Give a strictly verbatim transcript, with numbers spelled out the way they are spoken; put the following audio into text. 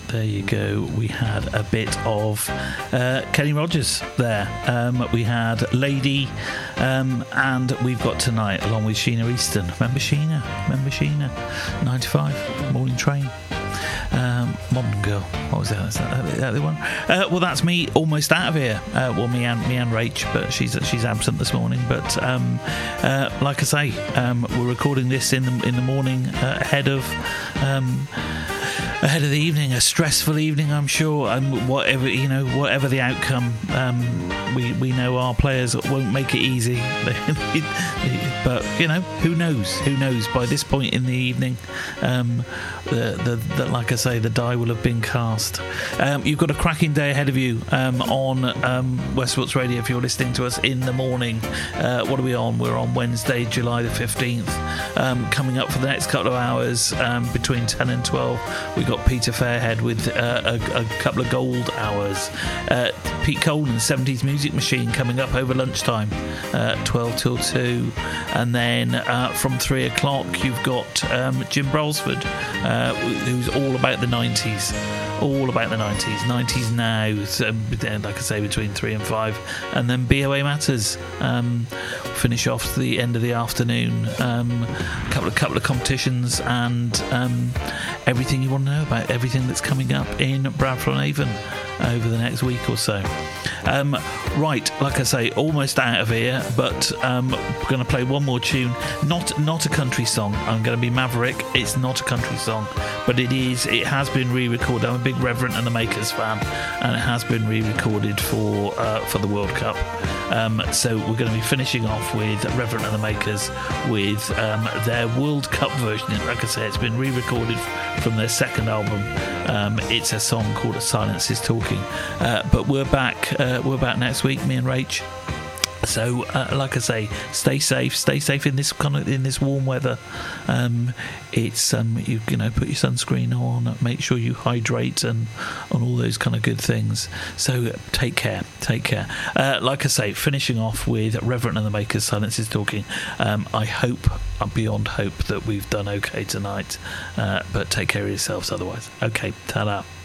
there you go. We had a bit of uh, Kenny Rogers there. Um, we had Lady, um, and we've got Tonight along with Sheena Easton. Remember Sheena? Remember Sheena? ninety-five, Morning Train. Um, Modern Girl. What was that? Is that, that, that the one? Uh, well, that's me almost out of here. Uh, well, me and me and Rach, but she's she's absent this morning. But um, uh, like I say, um, we're recording this in the in the morning uh, ahead of. Um, Ahead of the evening, a stressful evening, I'm sure. And whatever you know, whatever the outcome, um, we we know our players won't make it easy. But you know, who knows? Who knows? By this point in the evening, um, the, the the like I say, the die will have been cast. Um, you've got a cracking day ahead of you um, on um, Westports Radio if you're listening to us in the morning. Uh, what are we on? We're on Wednesday, July the fifteenth. Um, coming up for the next couple of hours um, between ten and twelve, we got Peter Fairhead with uh, a, a couple of gold hours. Uh, Pete Cole and seventies Music Machine coming up over lunchtime, uh, twelve till two. And then uh, from three o'clock, you've got um, Jim Brailsford, uh, who's all about the nineties. All about the nineties. nineties now, so, like I say, between three and five. And then B O A Matters. Um, finish off the end of the afternoon. Um, a couple of couple of competitions and um, everything you want to know about everything that's coming up in Bradford on Avon over the next week or so. Um, right, like I say, almost out of here, but um, we're going to play one more tune. Not not a country song. I'm going to be Maverick. It's not a country song, but it is. It has been re-recorded. I'm a big Reverend and the Makers fan, and it has been re-recorded for uh, for the World Cup. Um, so we're going to be finishing off with Reverend and the Makers with um, their World Cup version. Like I say, it's been re-recorded from their second album. Um, it's a song called "Silence Is Talking." Uh, but we're back. Uh, we're back next week, me and Rach. So, uh, like I say, stay safe. Stay safe in this kind of in this warm weather. Um, it's um, you, you know, put your sunscreen on. Make sure you hydrate and on all those kind of good things. So, take care. Take care. Uh, like I say, finishing off with Reverend and the Makers. Silence Is Talking. Um, I hope, I'm beyond hope, that we've done okay tonight. Uh, but take care of yourselves. Otherwise, okay. Ta-da.